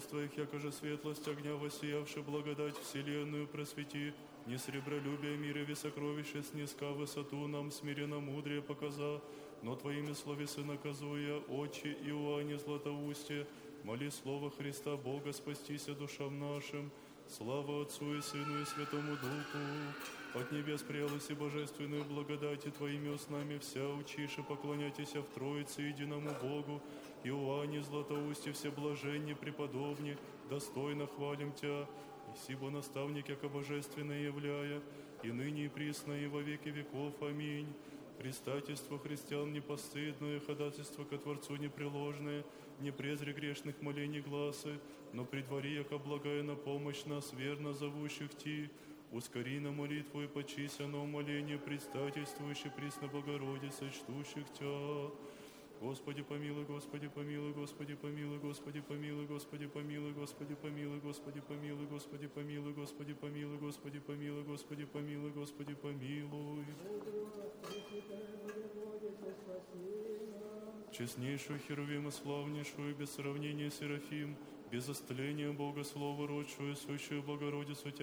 святость Твоих, якоже светлость огня, воссиявши благодать вселенную просвети, не сребролюбие мира и сокровища снизка высоту нам смиренно мудрее показа, но Твоими словесы наказуя, Отче Иоанне Златоусте, моли Слово Христа Бога спастися душам нашим, слава Отцу и Сыну и Святому Духу, от небес прелоси божественную благодати Твоими уснами вся учиши поклоняйтесь в Троице единому Богу, Иоанне Златоусте всеблаженне преподобне, достойно хвалим Тя, и сибо наставник, яко божественное являя, и ныне и присно и во веки веков. Аминь. Предстательство христиан непостыдное, ходатайство ко Творцу непреложное, не презри грешных молений гласы, но предвари, яко благая на помощь нас, верно зовущих Ти, ускори на молитву и почися на умоление предстательствующих присно Богородице, чтущих Тя. Господи помилуй, Господи помилуй, Господи помилуй, Господи помилуй, Господи помилуй, Господи помилуй, Господи помилуй, Господи помилуй, Господи помилуй, Господи помилуй, Господи помилуй, Господи помилуй. Честнейшую Херувим и славнейшую, без сравнения Серафим, без остления Бога Слово родшую, сущую Богородицу Тя